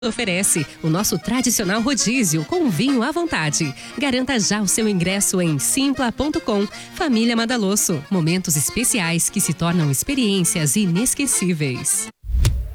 Oferece o nosso tradicional rodízio com vinho à vontade. Garanta já o seu ingresso em simpla.com. Família Madalosso. Momentos especiais que se tornam experiências inesquecíveis.